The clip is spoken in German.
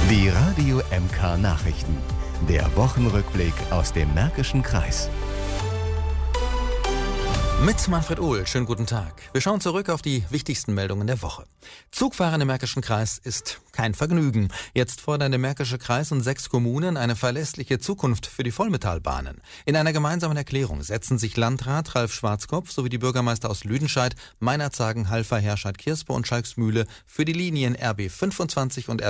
Die Radio MK Nachrichten. Der Wochenrückblick aus dem Märkischen Kreis. Mit Manfred Ohl, schönen guten Tag. Wir schauen zurück auf die wichtigsten Meldungen der Woche. Zugfahren im Märkischen Kreis ist kein Vergnügen. Jetzt fordern der Märkische Kreis und 6 Kommunen eine verlässliche Zukunft für die Vollmetallbahnen. In einer gemeinsamen Erklärung setzen sich Landrat Ralf Schwarzkopf sowie die Bürgermeister aus Lüdenscheid, Meinerzhagen, Halver, Herscheid, Kirspe und Schalksmühle für die Linien RB 25 und